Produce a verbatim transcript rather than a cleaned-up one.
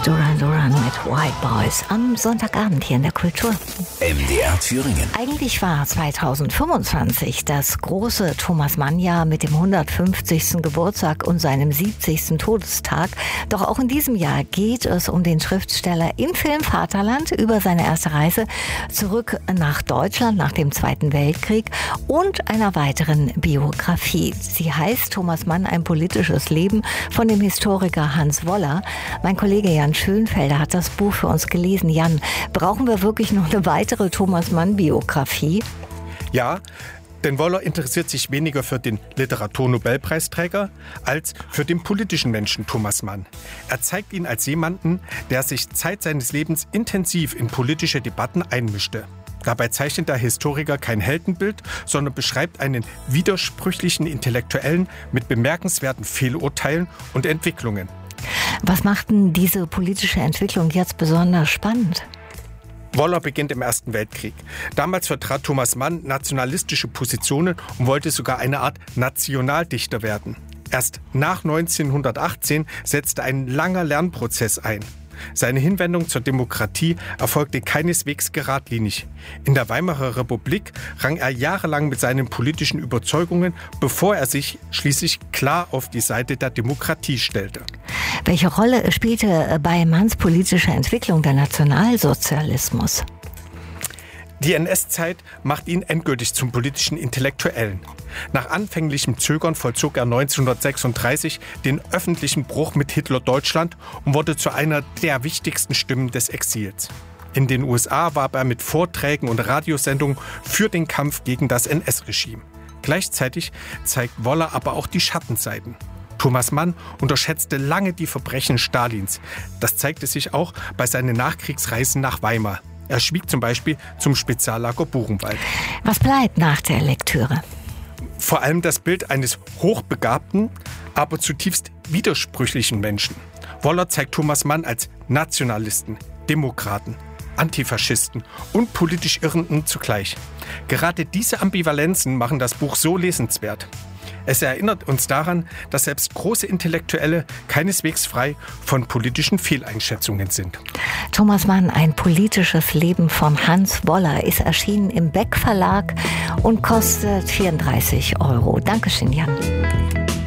Duran Duran mit White Boys am Sonntagabend hier in der Kultur. M D R Thüringen. Eigentlich war zweitausendfünfundzwanzig das große Thomas Mann-Jahr mit dem hundertfünfzigsten Geburtstag und seinem siebzigsten Todestag. Doch auch in diesem Jahr geht es um den Schriftsteller im Film Vaterland, über seine erste Reise zurück nach Deutschland nach dem Zweiten Weltkrieg und einer weiteren Biografie. Sie heißt Thomas Mann, ein politisches Leben, von dem Historiker Hans Woller. Mein Kollege Jan Schönfelder hat das Buch für uns gelesen. Jan, brauchen wir wirklich noch eine weitere Thomas Mann-Biografie? Ja, denn Woller interessiert sich weniger für den Literaturnobelpreisträger als für den politischen Menschen Thomas Mann. Er zeigt ihn als jemanden, der sich Zeit seines Lebens intensiv in politische Debatten einmischte. Dabei zeichnet der Historiker kein Heldenbild, sondern beschreibt einen widersprüchlichen Intellektuellen mit bemerkenswerten Fehlurteilen und Entwicklungen. Was macht denn diese politische Entwicklung jetzt besonders spannend? Woller beginnt im Ersten Weltkrieg. Damals vertrat Thomas Mann nationalistische Positionen und wollte sogar eine Art Nationaldichter werden. Erst nach neunzehnhundertachtzehn setzte ein langer Lernprozess ein. Seine Hinwendung zur Demokratie erfolgte keineswegs geradlinig. In der Weimarer Republik rang er jahrelang mit seinen politischen Überzeugungen, bevor er sich schließlich klar auf die Seite der Demokratie stellte. Welche Rolle spielte bei Manns politischer Entwicklung der Nationalsozialismus? Die N S-Zeit macht ihn endgültig zum politischen Intellektuellen. Nach anfänglichem Zögern vollzog er neunzehnhundertsechsunddreißig den öffentlichen Bruch mit Hitler-Deutschland und wurde zu einer der wichtigsten Stimmen des Exils. In den U S A warb er mit Vorträgen und Radiosendungen für den Kampf gegen das N S-Regime. Gleichzeitig zeigt Woller aber auch die Schattenseiten. Thomas Mann unterschätzte lange die Verbrechen Stalins. Das zeigte sich auch bei seinen Nachkriegsreisen nach Weimar. Er schwieg zum Beispiel zum Speziallager Buchenwald. Was bleibt nach der Lektüre? Vor allem das Bild eines hochbegabten, aber zutiefst widersprüchlichen Menschen. Woller zeigt Thomas Mann als Nationalisten, Demokraten, Antifaschisten und politisch Irrenden zugleich. Gerade diese Ambivalenzen machen das Buch so lesenswert. Es erinnert uns daran, dass selbst große Intellektuelle keineswegs frei von politischen Fehleinschätzungen sind. Thomas Mann, ein politisches Leben von Hans Woller, ist erschienen im Beck Verlag und kostet vierunddreißig Euro. Dankeschön, Jan.